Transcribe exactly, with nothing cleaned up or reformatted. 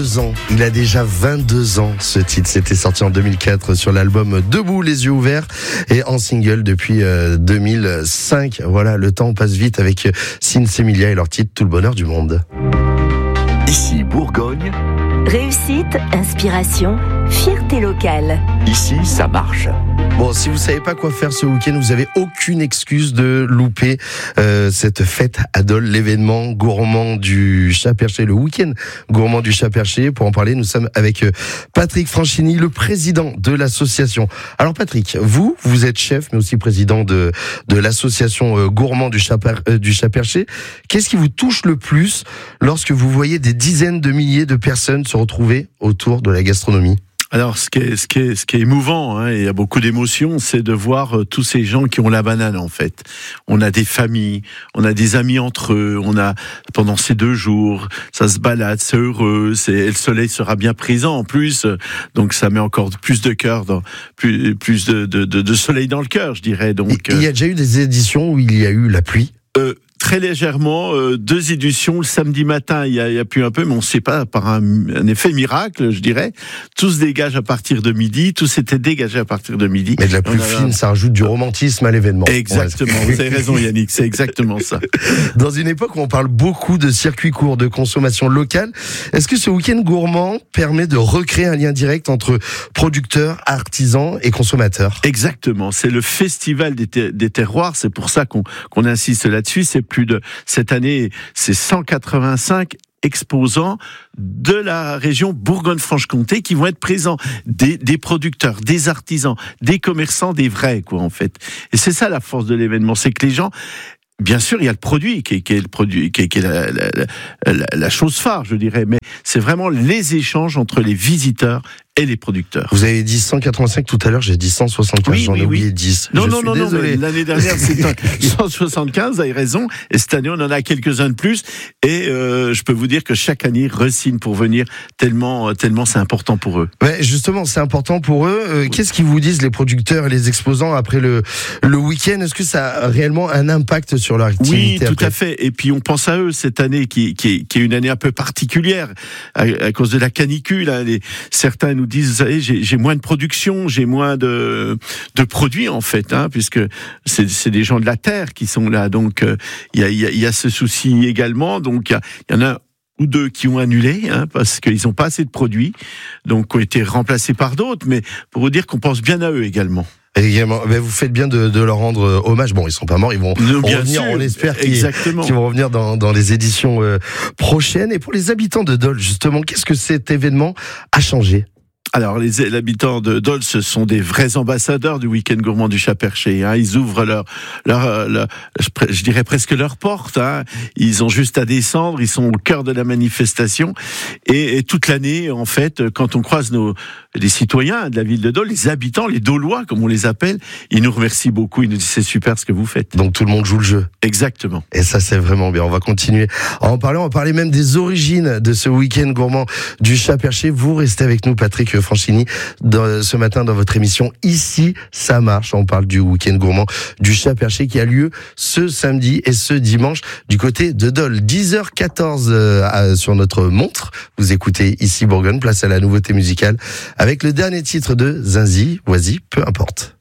vingt-deux ans, il a déjà vingt-deux ans ce titre, c'était sorti en deux mille quatre sur l'album Debout les yeux ouverts et en single depuis euh, deux mille cinq. Voilà, le temps passe vite avec Sins Emilia et leur titre Tout le bonheur du monde. Ici Bourgogne. Réussite, inspiration, fierté locale. Ici, ça marche. Bon, si vous savez pas quoi faire ce week-end, vous avez aucune excuse de louper euh, cette fête à Dole, l'événement gourmand du Chat-Perché, le week-end gourmand du Chat-Perché. Pour en parler, nous sommes avec euh, Patrick Franchini, le président de l'association. Alors Patrick, vous, vous êtes chef, mais aussi président de de l'association euh, gourmand du Chat euh, du Chat-Perché. Qu'est-ce qui vous touche le plus lorsque vous voyez des dizaines de milliers de personnes se retrouver autour de la gastronomie? Alors, ce qui est, ce qui est, ce qui est émouvant, hein, et il y a beaucoup d'émotions, c'est de voir euh, tous ces gens qui ont la banane, en fait. On a des familles, on a des amis entre eux, on a, pendant ces deux jours, ça se balade, c'est heureux, c'est, et le soleil sera bien présent, en plus, euh, donc ça met encore plus de cœur, dans, plus, plus de, de, de, de soleil dans le cœur, je dirais. Donc, il y a déjà eu des éditions où il y a eu la pluie? Euh, Très légèrement, euh, deux éditions. Le samedi matin, il y a, il y a pu un peu, mais on ne sait pas, par un, un effet miracle, je dirais. Tout se dégage à partir de midi. Tout s'était dégagé à partir de midi. Mais de la pluie fine, ça rajoute du romantisme à l'événement. Exactement. Ouais. Vous avez raison, Yannick. C'est exactement ça. Dans une époque où on parle beaucoup de circuits courts, de consommation locale, est-ce que ce week-end gourmand permet de recréer un lien direct entre producteurs, artisans et consommateurs? Exactement. C'est le festival des, ter- des terroirs. C'est pour ça qu'on, qu'on insiste là-dessus. C'est plus de, cette année, c'est cent quatre-vingt-cinq exposants de la région Bourgogne-Franche-Comté qui vont être présents, des, des producteurs, des artisans, des commerçants, des vrais, quoi, en fait. Et c'est ça la force de l'événement, c'est que les gens, bien sûr, il y a le produit qui est, qui est le produit, qui est, qui est la, la, la, la chose phare, je dirais, mais c'est vraiment les échanges entre les visiteurs et les producteurs. Vous avez dit cent quatre-vingt-cinq tout à l'heure, j'ai dit cent soixante-quinze, oui, j'en oui, ai oublié oui. dix. Non, je non, suis non, désolé. non, l'année dernière c'était cent soixante-quinze, vous avez raison, et cette année on en a quelques-uns de plus, et euh, je peux vous dire que chaque année ils re-signent pour venir, tellement, tellement c'est important pour eux. Ouais, justement, c'est important pour eux. Euh, oui. Qu'est-ce qu'ils vous disent les producteurs et les exposants après le, le week-end? Est-ce que ça a réellement un impact sur leur activité? Oui, tout après à fait, et puis on pense à eux cette année qui, qui, est, qui est une année un peu particulière, à, à cause de la canicule, hein, les, certains nous disent, vous savez, j'ai j'ai moins de production, j'ai moins de de produits en fait, hein, puisque c'est c'est des gens de la terre qui sont là, donc il euh, y a il y a, y a ce souci également, donc il y, y en a ou deux qui ont annulé, hein, parce qu'ils n'ont pas assez de produits, donc ont été remplacés par d'autres, mais pour vous dire qu'on pense bien à eux également. Également, mais vous faites bien de, de leur rendre hommage. Bon, ils sont pas morts, ils vont Nous, revenir. sûr, on l'espère qu'ils, exactement. qu'ils vont revenir dans, dans les éditions euh, prochaines. Et pour les habitants de Dole, justement, qu'est-ce que cet événement a changé? Alors, les, les habitants de Dole, ce sont des vrais ambassadeurs du week-end gourmand du Chat-Perché. Hein. Ils ouvrent leur, leur, leur, je, je dirais presque leurs portes. Hein. Ils ont juste à descendre. Ils sont au cœur de la manifestation. Et, et toute l'année, en fait, quand on croise nos les citoyens de la ville de Dole, les habitants, les Dolois, comme on les appelle, ils nous remercient beaucoup. Ils nous disent c'est super ce que vous faites. Donc tout le monde joue le jeu. Exactement. Et ça, c'est vraiment bien. On va continuer à en parler. On va parler même des origines de ce week-end gourmand du Chat-Perché. Vous restez avec nous, Patrick Franchini, dans, ce matin dans votre émission Ici, ça marche. On parle du week-end gourmand du Chat-Perché qui a lieu ce samedi et ce dimanche du côté de Dole. dix heures quatorze euh, sur notre montre. Vous écoutez Ici Bourgogne, place à la nouveauté musicale avec le dernier titre de Zinzi, Voici, peu importe.